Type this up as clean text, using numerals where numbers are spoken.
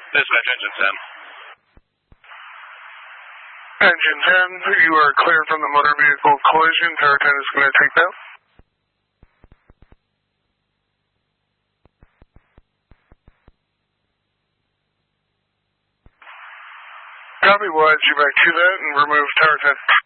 Dispatch engine 10. Engine 10, you are clear from the motor vehicle collision. Tower 10 is going to take that. Copy, we'll add you back to that and remove Tower 10.